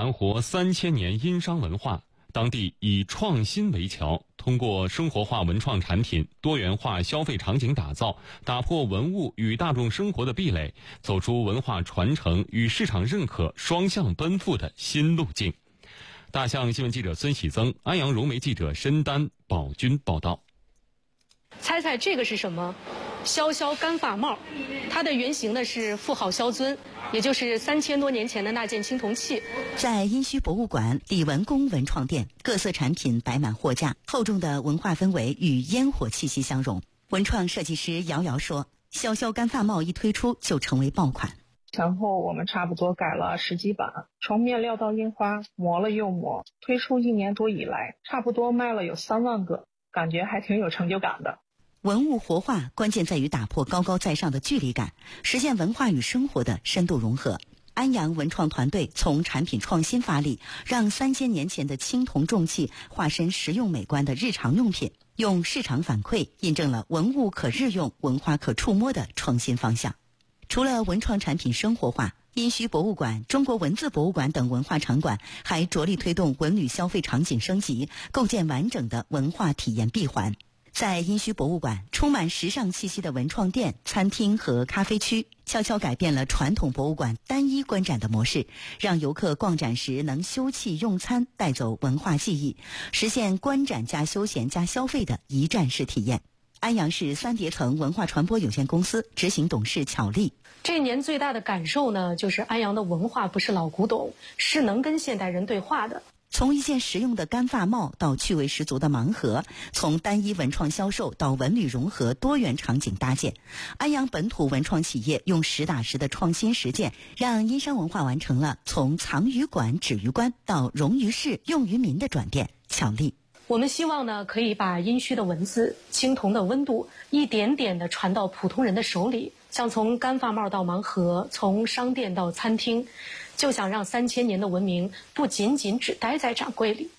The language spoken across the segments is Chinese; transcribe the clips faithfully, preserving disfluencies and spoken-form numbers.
盘活三千年殷商文化，当地以创新为桥，通过生活化文创产品、多元化消费场景打造，打破文物与大众生活的壁垒，走出文化传承与市场认可双向奔赴的新路径。大象新闻记者孙喜增、安阳融媒记者申丹、宝军报道。 猜猜这个是什么？萧萧干发帽，它的原型呢是妇好萧尊，也就是三千多年前的那件青铜器。 在殷墟博物馆李文宫文创店，各色产品摆满货架，厚重的文化氛围与烟火气息相融。文创设计师瑶瑶说，萧萧干发帽一推出就成为爆款。 前后我们差不多改了十几版，从面料到印花，磨了又磨，推出一年多以来，差不多卖了有三万个，感觉还挺有成就感的。 文物活化关键在于打破高高在上的距离感，实现文化与生活的深度融合。安阳文创团队从产品创新发力，让三千年前的青铜重器化身实用美观的日常用品，用市场反馈印证了文物可日用、文化可触摸的创新方向。除了文创产品生活化，殷墟博物馆、中国文字博物馆等文化场馆还着力推动文旅消费场景升级，构建完整的文化体验闭环。在殷墟博物馆，充满时尚气息的文创店、餐厅和咖啡区，悄悄改变了传统博物馆单一观展的模式，让游客逛展时能休憩用餐，带走文化记忆，实现观展加休闲加消费的一站式体验。安阳市三叠层文化传播有限公司执行董事巧丽， 这一年最大的感受呢，就是安阳的文化不是老古董，是能跟现代人对话的。 从一件实用的干发帽到趣味十足的盲盒，从单一文创销售到文旅融合多元场景搭建，安阳本土文创企业用实打实的创新实践，让殷商文化完成了从藏于馆、止于观到融于世、用于民的转变。巧丽， 我们希望呢，可以把殷墟的文字、青铜的温度一点点的传到普通人的手里，像从干发帽到盲盒，从商店到餐厅，就想让三千年的文明不仅仅只待在展柜里。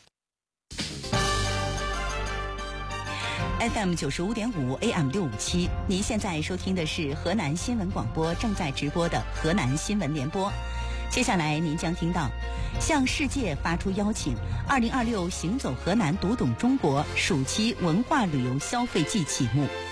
F M 九十五点五 A M 六五七，您现在收听的是河南新闻广播正在直播的河南新闻联播。接下来您将听到向世界发出邀请，二零二六行走河南读懂中国暑期文化旅游消费季启幕。